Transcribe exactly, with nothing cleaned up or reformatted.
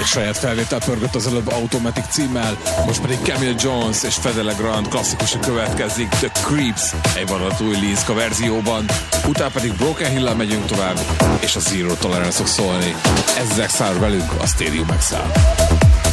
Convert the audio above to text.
saját felvétel pörgött az előbb Automatic címmel, most pedig Camille Jones és Fede Legrand klasszikusan következik, The Creeps egy vadonatúj Linska verzióban, utána pedig Broken Hill-lel megyünk tovább, és a Zero Tolerance fog szólni. Ezzel szár velünk a Stadium X-el.